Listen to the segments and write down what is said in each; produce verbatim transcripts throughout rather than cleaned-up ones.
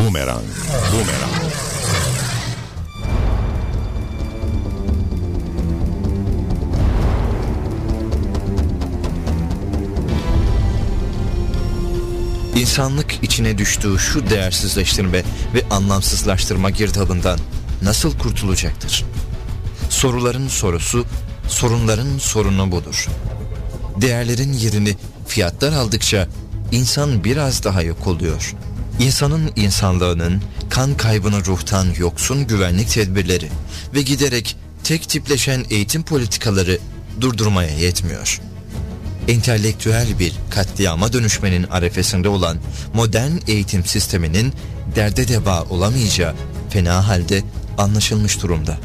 Bumerang. Bumerang. İnsanlık içine düştüğü şu değersizleştirme ve anlamsızlaştırma girdabından nasıl kurtulacaktır? Soruların sorusu, sorunların sorunu budur. Değerlerin yerini fiyatlar aldıkça insan biraz daha yok oluyor. İnsanın insanlığının kan kaybını ruhtan yoksun güvenlik tedbirleri ve giderek tek tipleşen eğitim politikaları durdurmaya yetmiyor. Entelektüel bir katliama dönüşmenin arefesinde olan modern eğitim sisteminin derde deva olamayacağı fena halde anlaşılmış durumda.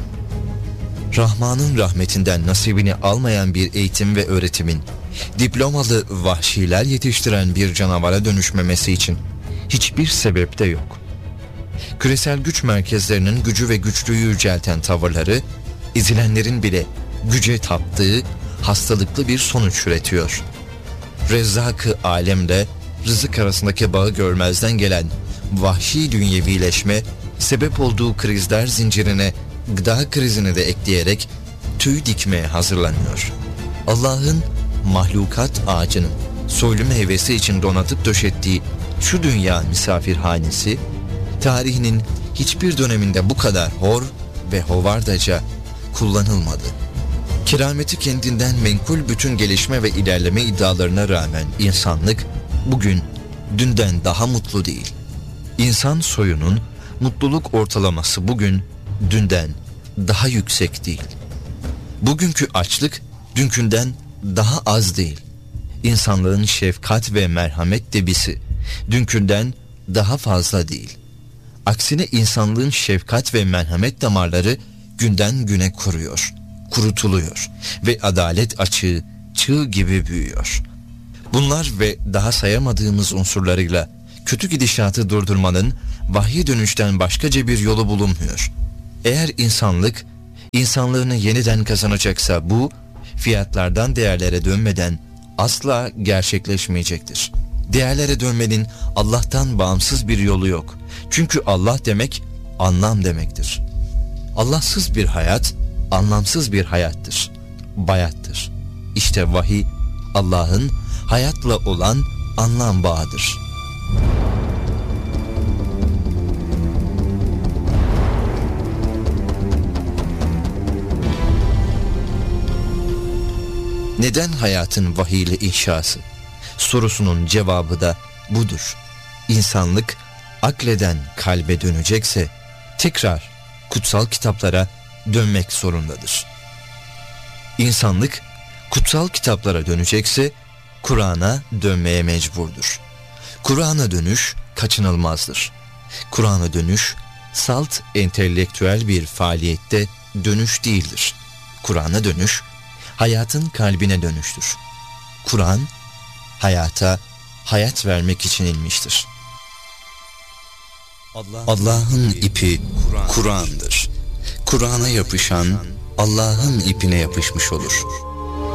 Rahman'ın rahmetinden nasibini almayan bir eğitim ve öğretimin diplomalı vahşiler yetiştiren bir canavara dönüşmemesi için hiçbir sebep de yok. Küresel güç merkezlerinin gücü ve güçlüğü yücelten tavırları, ezilenlerin bile güce taptığı hastalıklı bir sonuç üretiyor. Rezzak-ı alemle rızık arasındaki bağı görmezden gelen vahşi dünyevileşme, sebep olduğu krizler zincirine gıda krizini de ekleyerek tüy dikmeye hazırlanıyor. Allah'ın mahlukat ağacının soylu meyvesi için donatıp döşettiği şu dünya misafirhanesi, tarihinin hiçbir döneminde bu kadar hor ve hovardaca kullanılmadı. Kerameti kendinden menkul bütün gelişme ve ilerleme iddialarına rağmen insanlık bugün dünden daha mutlu değil. İnsan soyunun mutluluk ortalaması bugün dünden daha yüksek değil. Bugünkü açlık dünkünden daha az değil. İnsanlığın şefkat ve merhamet debisi dünkünden daha fazla değil. Aksine insanlığın şefkat ve merhamet damarları günden güne kuruyor, kurutuluyor ve adalet açığı çığ gibi büyüyor. Bunlar ve daha sayamadığımız unsurlarıyla kötü gidişatı durdurmanın vahyi dönüşten başkaca bir yolu bulunmuyor. Eğer insanlık insanlığını yeniden kazanacaksa bu fiyatlardan değerlere dönmeden asla gerçekleşmeyecektir. Değerlere dönmenin Allah'tan bağımsız bir yolu yok. Çünkü Allah demek anlam demektir. Allahsız bir hayat anlamsız bir hayattır, bayattır. İşte vahiy Allah'ın hayatla olan anlam bağıdır. Neden hayatın vahiyle inşası sorusunun cevabı da budur. İnsanlık akleden kalbe dönecekse tekrar kutsal kitaplara dönmek zorundadır. İnsanlık kutsal kitaplara dönecekse Kur'an'a dönmeye mecburdur. Kur'an'a dönüş kaçınılmazdır. Kur'an'a dönüş salt entelektüel bir faaliyette dönüş değildir. Kur'an'a dönüş hayatın kalbine dönüştür. Kur'an hayata hayat vermek için inmiştir. Allah'ın ipi Kur'an'dır. Kur'an'a yapışan Allah'ın ipine yapışmış olur.